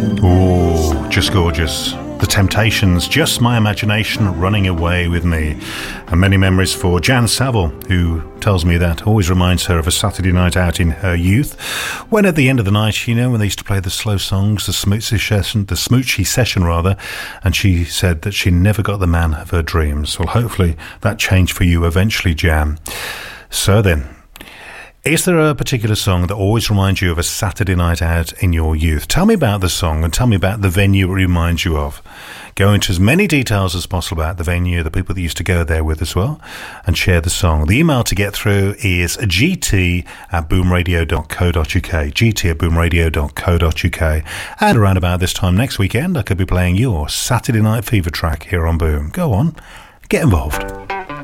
Oh, just gorgeous. The Temptations, Just My Imagination Running Away With Me. And many memories for Jan Saville, who tells me that always reminds her of a Saturday night out in her youth, when at the end of the night, you know, when they used to play the slow songs, the smoochy session rather, and she said that she never got the man of her dreams. Well, hopefully that changed for you eventually, Jan. So then, is there a particular song that always reminds you of a Saturday night out in your youth? Tell me about the song and tell me about the venue it reminds you of. Go into as many details as possible about the venue, the people that used to go there with as well, and share the song. The email to get through is gt@boomradio.co.uk, gt@boomradio.co.uk. And around about this time next weekend, I could be playing your Saturday Night Fever track here on Boom. Go on, get involved.